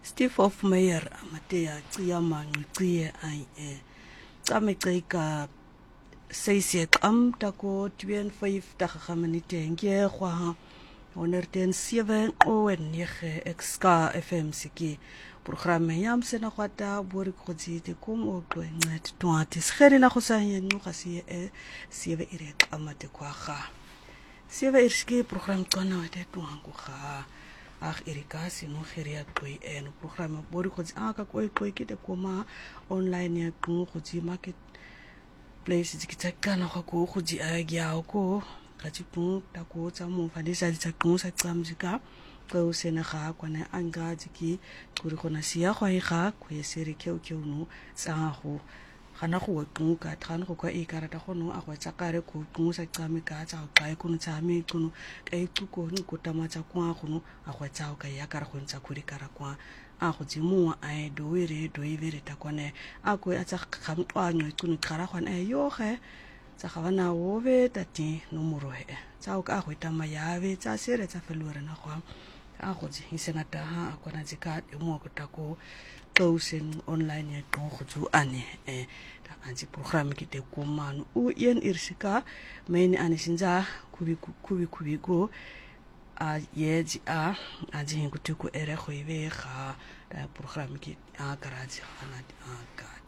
Steve Hofmeyer amatea ciyama ngicie ai tsameceka seise qam tako 25 tagaminite ngie gwa onerten 7 o en 9 exka FM siki programme yam sena kwata bori khotsi te kom o to net twati skheri na khosanye no khasi 7 ire qamate kwa kha 7 irski program tsona wete twangu kha irikasi no khiria toy en programme bori khotsi aka koi kite koma online ya khotsi market place dikitaka go go di agya ko kati pu ta ko tsa mo fadisa tsa sa tsamzika go sena ga kwana anga diki kuri gona sia go ga go yesere keu no tsa go gana go ka tran go ka ikarata go no a go tsa kare go sa tsame ka tsa ka go no tsa me go ka ituko ni go tamatsa kwa go no a go tsa ka ya kara go ntsa kuri kara kwa a go tsimo a do ivere ta kone a go a tsa khamtwanyo tsunu kara kwana yo ge tsa gabana obe tati no morohe tsa o ka go tama yabe tsa sere tsa felore na go a go tsi isena ta ha kwana tsika e mo go ta ko closing online ya go tsu ane ta anti program ki te ko manu u yen irsika meni ane sinza kubi go a yedi a jingu tuku ere go ibe ga program ki a garage ana ka